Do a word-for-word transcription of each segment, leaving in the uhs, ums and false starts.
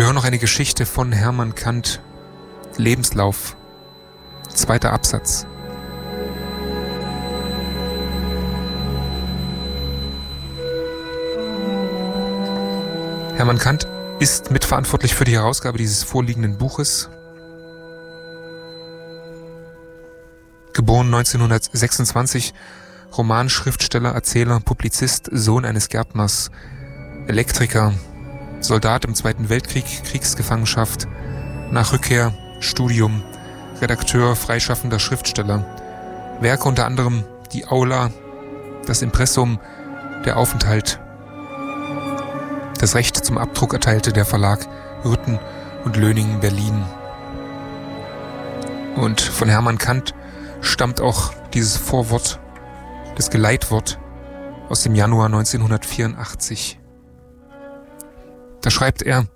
Wir hören noch eine Geschichte von Hermann Kant, Lebenslauf, zweiter Absatz. Hermann Kant ist mitverantwortlich für die Herausgabe dieses vorliegenden Buches. Geboren neunzehnhundertsechsundzwanzig, Romanschriftsteller, Erzähler, Publizist, Sohn eines Gärtners, Elektriker, Soldat im Zweiten Weltkrieg, Kriegsgefangenschaft, nach Rückkehr, Studium, Redakteur, freischaffender Schriftsteller. Werke unter anderem Die Aula, das Impressum, der Aufenthalt. Das Recht zum Abdruck erteilte der Verlag Rütten und Löning, Berlin. Und von Hermann Kant stammt auch dieses Vorwort, das Geleitwort aus dem Januar neunzehnhundertvierundachtzig. Da schreibt er: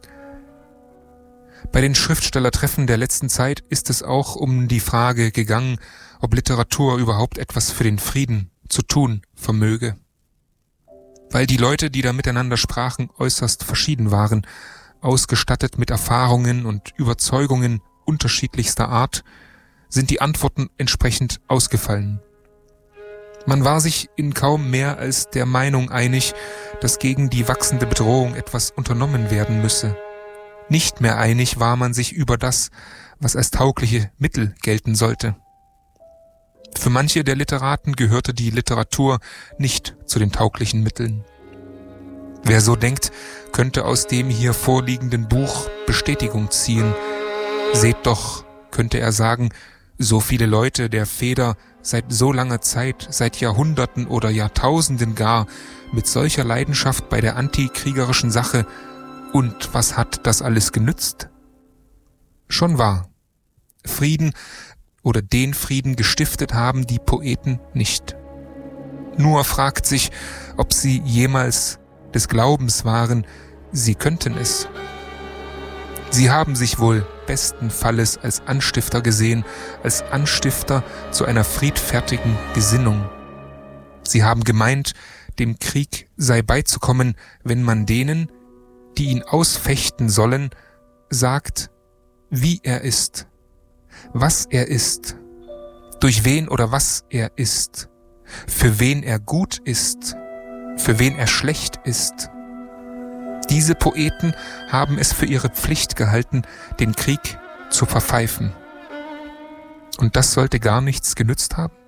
Bei den Schriftstellertreffen der letzten Zeit ist es auch um die Frage gegangen, ob Literatur überhaupt etwas für den Frieden zu tun vermöge. Weil die Leute, die da miteinander sprachen, äußerst verschieden waren, ausgestattet mit Erfahrungen und Überzeugungen unterschiedlichster Art, sind die Antworten entsprechend ausgefallen. Man war sich in kaum mehr als der Meinung einig, dass gegen die wachsende Bedrohung etwas unternommen werden müsse. Nicht mehr einig war man sich über das, was als taugliche Mittel gelten sollte. Für manche der Literaten gehörte die Literatur nicht zu den tauglichen Mitteln. Wer so denkt, könnte aus dem hier vorliegenden Buch Bestätigung ziehen. Seht doch, könnte er sagen, so viele Leute der Feder seit so langer Zeit, seit Jahrhunderten oder Jahrtausenden gar, mit solcher Leidenschaft bei der antikriegerischen Sache. Und was hat das alles genützt? Schon wahr. Frieden oder den Frieden gestiftet haben die Poeten nicht. Nur fragt sich, ob sie jemals des Glaubens waren, sie könnten es. Sie haben sich wohl besten Falles als Anstifter gesehen, als Anstifter zu einer friedfertigen Gesinnung. Sie haben gemeint, dem Krieg sei beizukommen, wenn man denen, die ihn ausfechten sollen, sagt, wie er ist, was er ist, durch wen oder was er ist, für wen er gut ist, für wen er schlecht ist. Diese Poeten haben es für ihre Pflicht gehalten, den Krieg zu verpfeifen. Und das sollte gar nichts genützt haben?